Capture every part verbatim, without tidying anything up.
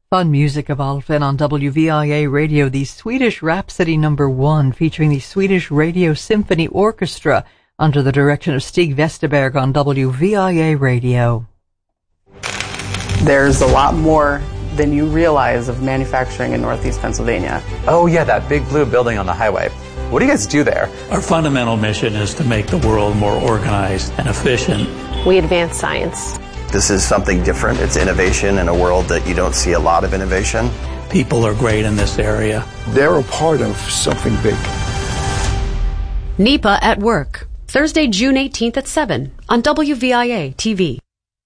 Fun music of Alfin on W V I A Radio, the Swedish Rhapsody number one, featuring the Swedish Radio Symphony Orchestra under the direction of Stig Westerberg on W V I A Radio. There's a lot more than you realize of manufacturing in Northeast Pennsylvania. Oh yeah, that big blue building on the highway. What do you guys do there? Our fundamental mission is to make the world more organized and efficient. We advance science. This is something different. It's innovation in a world that you don't see a lot of innovation. People are great in this area. They're a part of something big. NEPA at Work, Thursday, June eighteenth at seven on W V I A T V.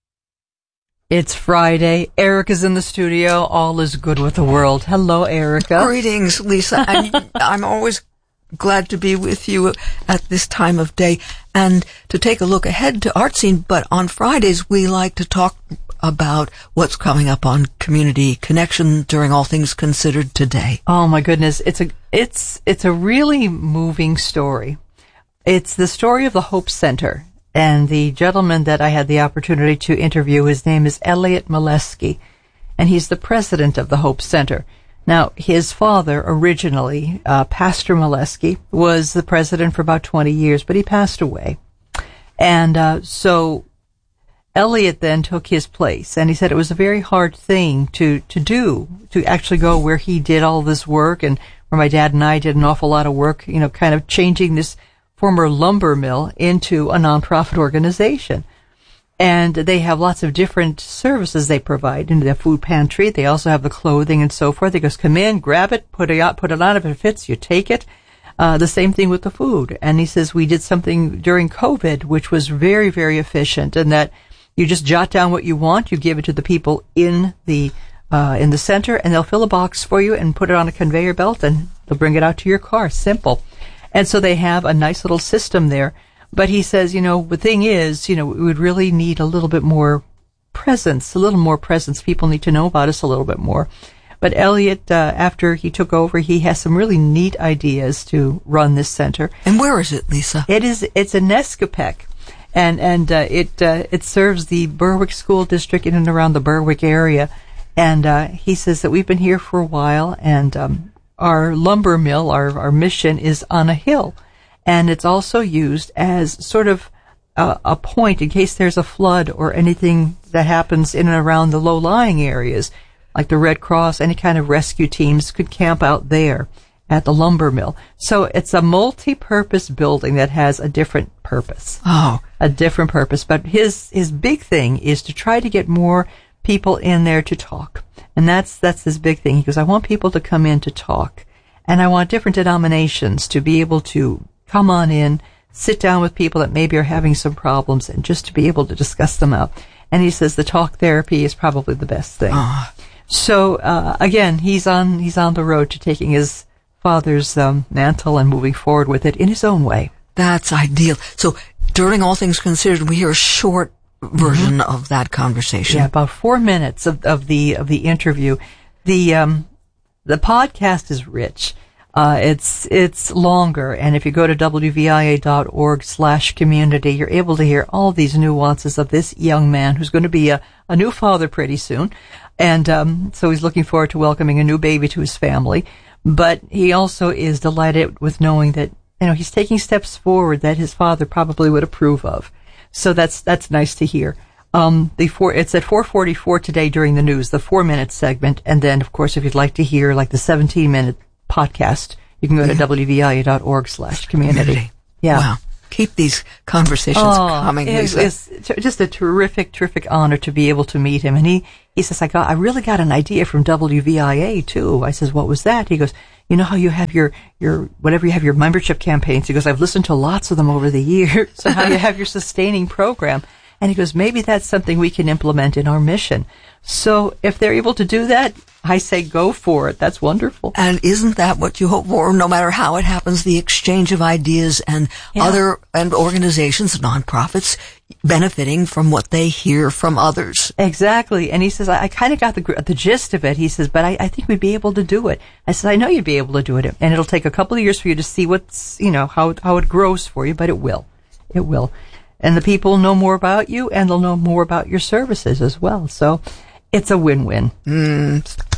It's Friday. Erica's in the studio. All is good with the world. Hello, Erica. Greetings, Lisa. And I'm always glad to be with you at this time of day and to take a look ahead to Art Scene. But on Fridays, we like to talk about what's coming up on Community Connection during All Things Considered today. Oh my goodness. It's a, it's, it's a really moving story. It's the story of the Hope Center. And the gentleman that I had the opportunity to interview, his name is Elliot Molesky, and he's the president of the Hope Center. Now, his father, originally, uh, Pastor Molesky, was the president for about twenty years, but he passed away. And uh, so Elliot then took his place, and he said it was a very hard thing to, to do, to actually go where he did all this work, and where my dad and I did an awful lot of work, you know, kind of changing this former lumber mill into a nonprofit organization. And they have lots of different services they provide. In the food pantry, they also have the clothing and so forth. They just come in, grab it, put it out, put it on. If it fits, you take it. Uh, the same thing with the food. And he says we did something during COVID, which was very, very efficient, in that you just jot down what you want, you give it to the people in the uh, in the center, and they'll fill a box for you and put it on a conveyor belt, and they'll bring it out to your car. Simple. And so they have a nice little system there. But he says, you know, the thing is, you know, we would really need a little bit more presence, a little more presence. People need to know about us a little bit more. But Elliot, uh, after he took over, he has some really neat ideas to run this center. And where is it, Lisa? It is, it's in Nescopec. And, and, uh, it, uh, it serves the Berwick School District in and around the Berwick area. And, uh, he says that we've been here for a while, and, um, our lumber mill, our, our mission is on a hill. And it's also used as sort of a, a point in case there's a flood or anything that happens in and around the low-lying areas, like the Red Cross, any kind of rescue teams could camp out there at the lumber mill. So it's a multi-purpose building that has a different purpose. Oh. A different purpose. But his, his big thing is to try to get more people in there to talk. And that's, that's his big thing. He goes, I want people to come in to talk. And I want different denominations to be able to come on in, sit down with people that maybe are having some problems, and just to be able to discuss them out. And he says the talk therapy is probably the best thing. Oh. So, uh, again, he's on, he's on the road to taking his father's, um, mantle and moving forward with it in his own way. That's ideal. So, during All Things Considered, we hear a short version mm-hmm. of that conversation. Yeah, about four minutes of, of the, of the interview. The, um, the podcast is rich. Uh, it's, it's longer, and if you go to W V I A dot org slash community, you're able to hear all these nuances of this young man who's going to be a, a new father pretty soon. And, um, so he's looking forward to welcoming a new baby to his family. But he also is delighted with knowing that, you know, he's taking steps forward that his father probably would approve of. So that's, that's nice to hear. Um, the four, it's at four forty-four today during the news, the four minute segment. And then, of course, if you'd like to hear like the seventeen minute podcast, you can go to yeah. W V I A dot org slash community. Yeah. Wow. Keep these conversations oh, coming, it, Lisa. It's just a terrific, terrific honor to be able to meet him. And he, he says, I got, I really got an idea from W V I A too. I says, what was that? He goes, you know how you have your, your, whatever you have your membership campaigns. He goes, I've listened to lots of them over the years. So how you have your sustaining program. And he goes, maybe that's something we can implement in our mission. So if they're able to do that, I say go for it. That's wonderful. And isn't that what you hope for? No matter how it happens, the exchange of ideas and yeah. other and organizations, nonprofits, benefiting from what they hear from others. Exactly. And he says, I, I kind of got the the gist of it. He says, but I, I think we'd be able to do it. I said, I know you'd be able to do it. And it'll take a couple of years for you to see what's, you know, how, how it grows for you, but it will. It will. And the people know more about you, and they'll know more about your services as well. So it's a win-win. Mm.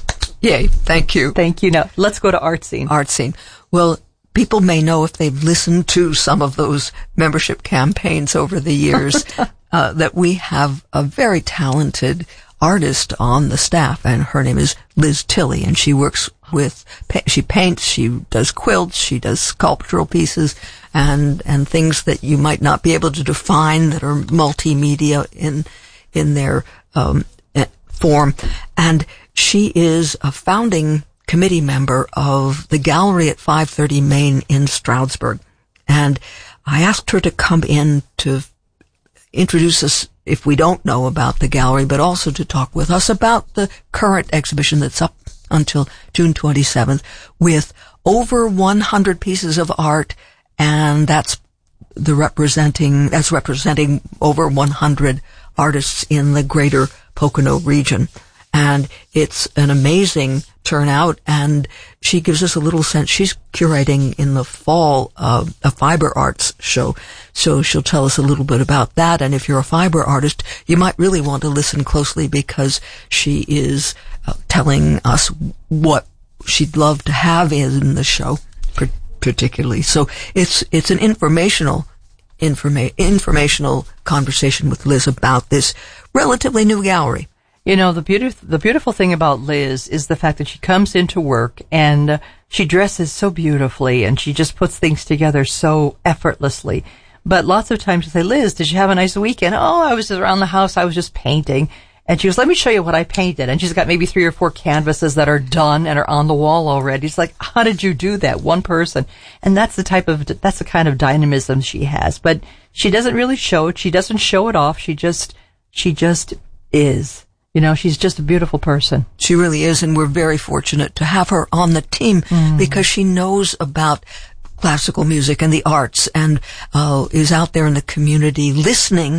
Yay, thank you. Thank you. Now, let's go to Art Scene. Art Scene. Well, people may know if they've listened to some of those membership campaigns over the years uh, that we have a very talented artist on the staff, and her name is Liz Tilley, and she works with, she paints, she does quilts, she does sculptural pieces, and and things that you might not be able to define that are multimedia in in their um, form. And she is a founding committee member of the gallery at five thirty Main in Stroudsburg. And I asked her to come in to introduce us, if we don't know about the gallery, but also to talk with us about the current exhibition that's up until June twenty-seventh with over one hundred pieces of art, and that's the representing, that's representing over one hundred artists in the greater Pocono region. And it's an amazing turnout, and she gives us a little sense. She's curating in the fall uh, a fiber arts show, so she'll tell us a little bit about that. And if you're a fiber artist, you might really want to listen closely, because she is uh, telling us what she'd love to have in the show, particularly. So it's it's an informational informa- informational conversation with Liz about this relatively new gallery. You know, the beautiful, the beautiful thing about Liz is the fact that she comes into work and uh, she dresses so beautifully and she just puts things together so effortlessly. But lots of times you say, Liz, did you have a nice weekend? Oh, I was just around the house. I was just painting. And she goes, let me show you what I painted. And she's got maybe three or four canvases that are done and are on the wall already. It's like, how did you do that? One person. And that's the type of, that's the kind of dynamism she has. But she doesn't really show it. She doesn't show it off. She just, she just is. You know, she's just a beautiful person. She really is, and we're very fortunate to have her on the team mm. because she knows about classical music and the arts, and uh, is out there in the community listening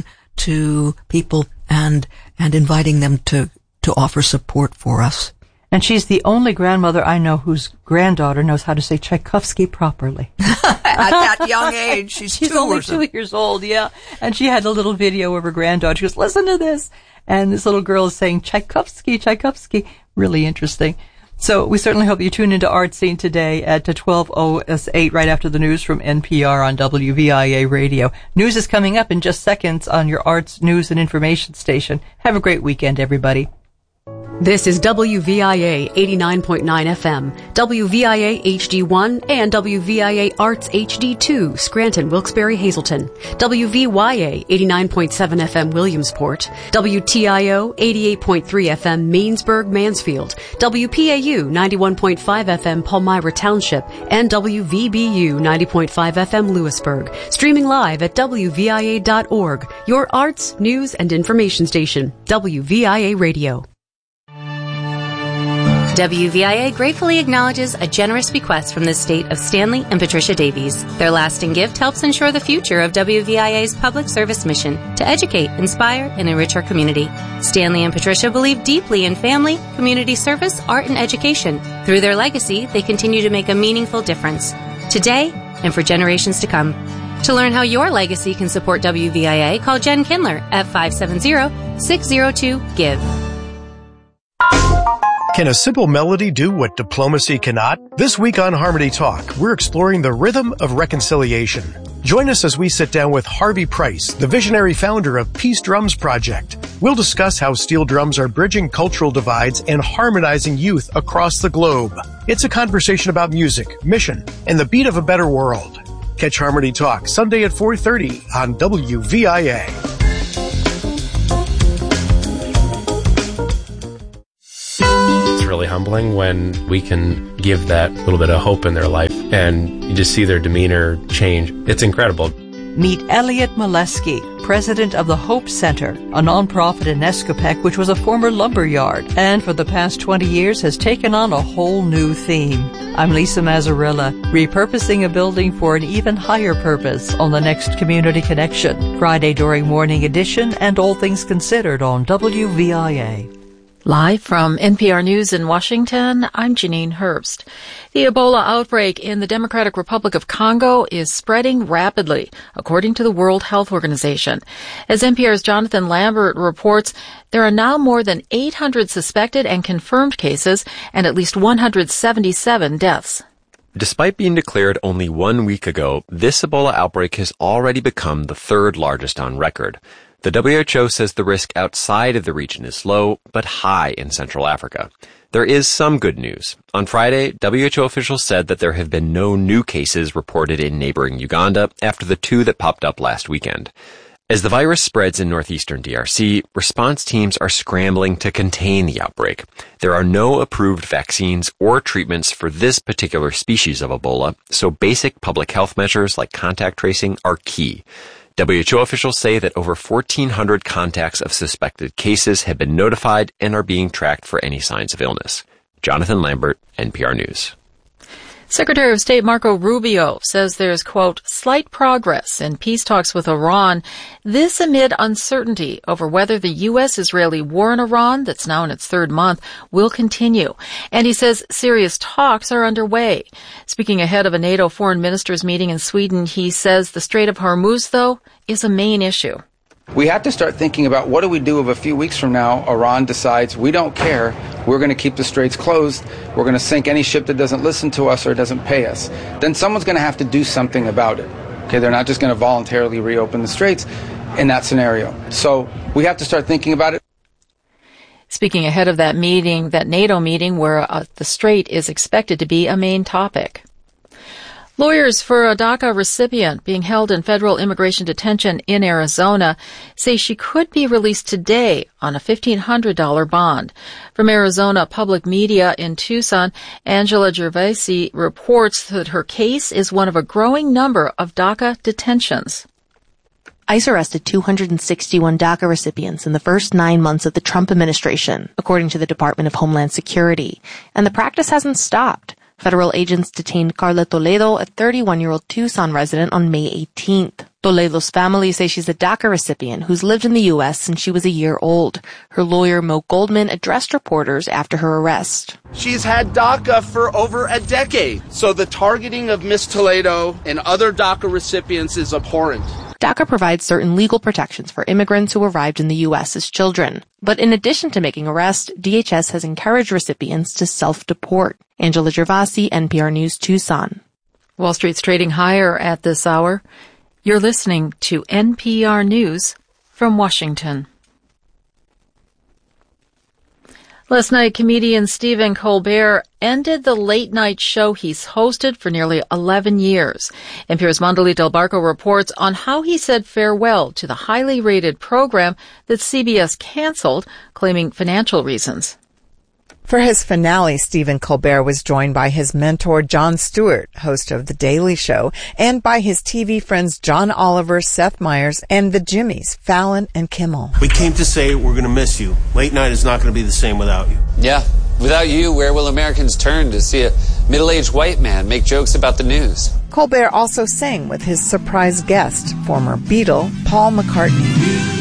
to people and and inviting them to, to offer support for us. And she's the only grandmother I know whose granddaughter knows how to say Tchaikovsky properly. At that young age, she's, she's two only or so. two years old, yeah. And she had a little video of her granddaughter. She goes, listen to this. And this little girl is saying Tchaikovsky, Tchaikovsky. Really interesting. So we certainly hope you tune into Art Scene today at twelve oh eight right after the news from N P R on W V I A Radio. News is coming up in just seconds on your arts, news, and information station. Have a great weekend, everybody. This is W V I A eighty-nine point nine F M, W V I A H D one, and W V I A Arts H D two, Scranton, Wilkes-Barre, Hazleton, W V Y A eighty-nine point seven F M, Williamsport, W T I O eighty-eight point three F M, Mainsburg, Mansfield, W P A U ninety-one point five F M, Palmyra Township, and W V B U ninety point five F M, Lewisburg. Streaming live at W V I A dot org, your arts, news, and information station, W V I A Radio. W V I A gratefully acknowledges a generous bequest from the state of Stanley and Patricia Davies. Their lasting gift helps ensure the future of W V I A's public service mission to educate, inspire, and enrich our community. Stanley and Patricia believe deeply in family, community service, art, and education. Through their legacy, they continue to make a meaningful difference, today and for generations to come. To learn how your legacy can support W V I A, call Jen Kindler at five seven zero, six zero two, GIVE. Can a simple melody do what diplomacy cannot? This week on Harmony Talk, we're exploring the rhythm of reconciliation. Join us as we sit down with Harvey Price, the visionary founder of Peace Drums Project. We'll discuss how steel drums are bridging cultural divides and harmonizing youth across the globe. It's a conversation about music, mission, and the beat of a better world. Catch Harmony Talk Sunday at four thirty on W V I A. It's really humbling when we can give that little bit of hope in their life and you just see their demeanor change. It's incredible. Meet Elliot Molesky, president of the Hope Center, a nonprofit in Escopec, which was a former lumber yard, and for the past twenty years has taken on a whole new theme. I'm Lisa Mazzarella, repurposing a building for an even higher purpose on the next Community Connection, Friday during Morning Edition and All Things Considered on W V I A. Live from N P R News in Washington, I'm Janine Herbst. The Ebola outbreak in the Democratic Republic of Congo is spreading rapidly, according to the World Health Organization. As N P R's Jonathan Lambert reports, there are now more than eight hundred suspected and confirmed cases and at least one hundred seventy-seven deaths. Despite being declared only one week ago, this Ebola outbreak has already become the third largest on record. The W H O says the risk outside of the region is low, but high in Central Africa. There is some good news. On Friday, W H O officials said that there have been no new cases reported in neighboring Uganda after the two that popped up last weekend. As the virus spreads in northeastern D R C, response teams are scrambling to contain the outbreak. There are no approved vaccines or treatments for this particular species of Ebola, so basic public health measures like contact tracing are key. W H O officials say that over fourteen hundred contacts of suspected cases have been notified and are being tracked for any signs of illness. Jonathan Lambert, N P R News. Secretary of State Marco Rubio says there's, quote, slight progress in peace talks with Iran. This amid uncertainty over whether the U S-Israeli war in Iran, that's now in its third month, will continue. And he says serious talks are underway. Speaking ahead of a NATO foreign ministers meeting in Sweden, he says the Strait of Hormuz, though, is a main issue. We have to start thinking about what do we do if a few weeks from now Iran decides we don't care, we're going to keep the straits closed, we're going to sink any ship that doesn't listen to us or doesn't pay us. Then someone's going to have to do something about it. Okay, they're not just going to voluntarily reopen the straits in that scenario. So we have to start thinking about it. Speaking ahead of that meeting, that NATO meeting where uh, the strait is expected to be a main topic. Lawyers for a DACA recipient being held in federal immigration detention in Arizona say she could be released today on a fifteen hundred dollars bond. From Arizona Public Media in Tucson, Angela Gervasi reports that her case is one of a growing number of DACA detentions. ICE arrested two hundred sixty-one DACA recipients in the first nine months of the Trump administration, according to the Department of Homeland Security. And the practice hasn't stopped. Federal agents detained Carla Toledo, a thirty-one-year-old Tucson resident, on May eighteenth. Toledo's family say she's a DACA recipient who's lived in the U S since she was a year old. Her lawyer, Mo Goldman, addressed reporters after her arrest. She's had DACA for over a decade, so the targeting of Miss Toledo and other DACA recipients is abhorrent. DACA provides certain legal protections for immigrants who arrived in the U S as children. But in addition to making arrests, D H S has encouraged recipients to self-deport. Angela Gervasi, N P R News, Tucson. Wall Street's trading higher at this hour. You're listening to N P R News from Washington. Last night, comedian Stephen Colbert ended the late-night show he's hosted for nearly eleven years. N P R's Mandali Del Barco reports on how he said farewell to the highly rated program that C B S canceled, claiming financial reasons. For his finale, Stephen Colbert was joined by his mentor, Jon Stewart, host of The Daily Show, and by his T V friends John Oliver, Seth Meyers, and the Jimmys, Fallon and Kimmel. We came to say we're going to miss you. Late night is not going to be the same without you. Yeah. Without you, where will Americans turn to see a middle-aged white man make jokes about the news? Colbert also sang with his surprise guest, former Beatle, Paul McCartney.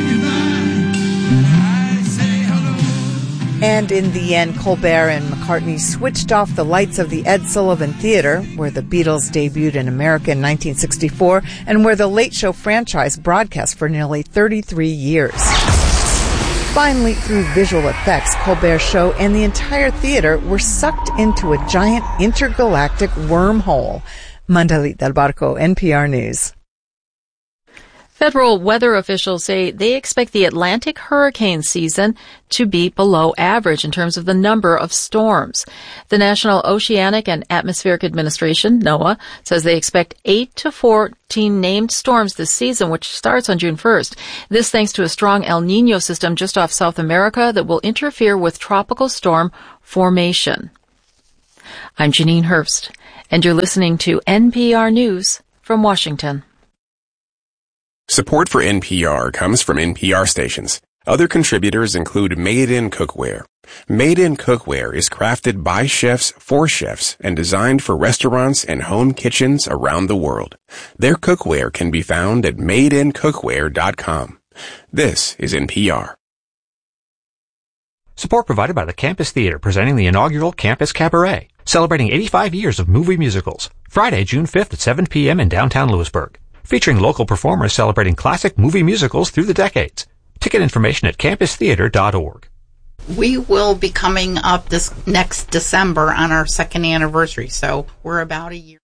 And in the end, Colbert and McCartney switched off the lights of the Ed Sullivan Theater, where the Beatles debuted in America in nineteen sixty-four, and where the Late Show franchise broadcast for nearly thirty-three years. Finally, through visual effects, Colbert's show and the entire theater were sucked into a giant intergalactic wormhole. Mandali Del Barco, N P R News. Federal weather officials say they expect the Atlantic hurricane season to be below average in terms of the number of storms. The National Oceanic and Atmospheric Administration, NOAA, says they expect eight to fourteen named storms this season, which starts on June first. This thanks to a strong El Niño system just off South America that will interfere with tropical storm formation. I'm Janine Herbst, and you're listening to N P R News from Washington. Support for N P R comes from N P R stations. Other contributors include Made In Cookware. Made In Cookware is crafted by chefs for chefs and designed for restaurants and home kitchens around the world. Their cookware can be found at made in cookware dot com. This is N P R. Support provided by the Campus Theater, presenting the inaugural Campus Cabaret, celebrating eighty-five years of movie musicals. Friday, June fifth at seven p.m. in downtown Lewisburg. Featuring local performers celebrating classic movie musicals through the decades. Ticket information at campus theater dot org. We will be coming up this next December on our second anniversary, so we're about a year.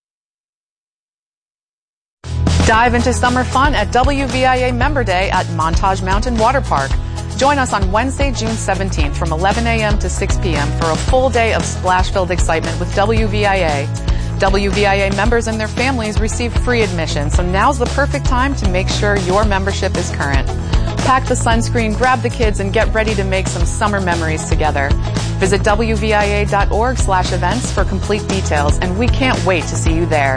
Dive into summer fun at W V I A Member Day at Montage Mountain Water Park. Join us on Wednesday, June seventeenth from eleven a.m. to six p.m. for a full day of splash-filled excitement with W V I A. W V I A members and their families receive free admission, so now's the perfect time to make sure your membership is current. Pack the sunscreen, grab the kids, and get ready to make some summer memories together. Visit W V I A dot org slash events for complete details, and we can't wait to see you there.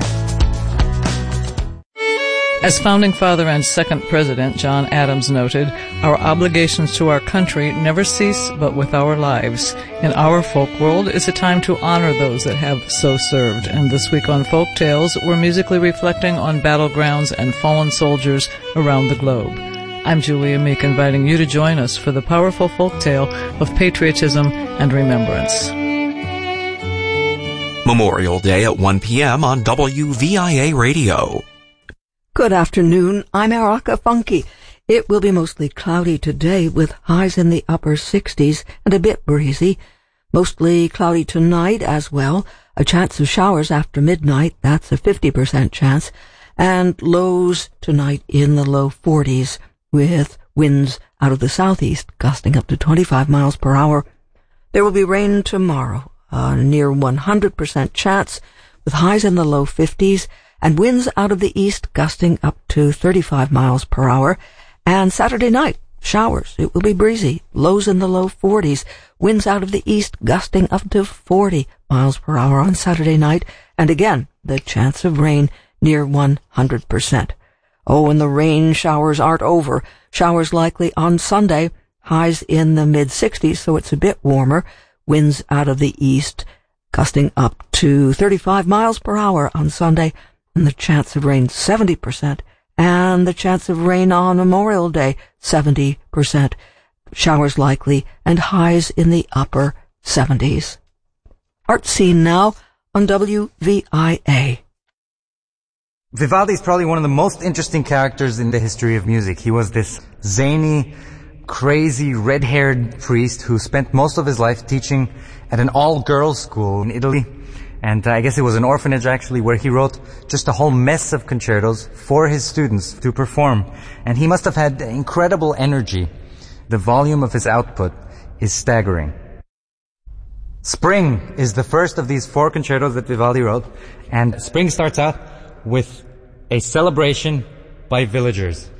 As founding father and second president John Adams noted, our obligations to our country never cease but with our lives. In our folk world, it's a time to honor those that have so served. And this week on Folk Tales, we're musically reflecting on battlegrounds and fallen soldiers around the globe. I'm Julia Meek, inviting you to join us for the powerful folk tale of patriotism and remembrance. Memorial Day at one p.m. on W V I A Radio. Good afternoon. I'm Erica Funky. It will be mostly cloudy today with highs in the upper sixties and a bit breezy. Mostly cloudy tonight as well. A chance of showers after midnight. That's a fifty percent chance. And lows tonight in the low forties with winds out of the southeast gusting up to twenty-five miles per hour. There will be rain tomorrow. A near one hundred percent chance with highs in the low fifties. And winds out of the east gusting up to thirty-five miles per hour. And Saturday night, showers. It will be breezy. Lows in the low forties. Winds out of the east gusting up to forty miles per hour on Saturday night. And again, the chance of rain near one hundred percent. Oh, and the rain showers aren't over. Showers likely on Sunday. Highs in the mid-sixties, so it's a bit warmer. Winds out of the east gusting up to thirty-five miles per hour on Sunday. And the chance of rain seventy percent, and the chance of rain on Memorial Day seventy percent. Showers likely, and highs in the upper seventies. Art Scene now on W V I A. Vivaldi is probably one of the most interesting characters in the history of music. He was this zany, crazy, red-haired priest who spent most of his life teaching at an all-girls school in Italy. And uh, I guess it was an orphanage, actually, where he wrote just a whole mess of concertos for his students to perform. And he must have had incredible energy. The volume of his output is staggering. Spring is the first of these four concertos that Vivaldi wrote. And Spring starts out with a celebration by villagers.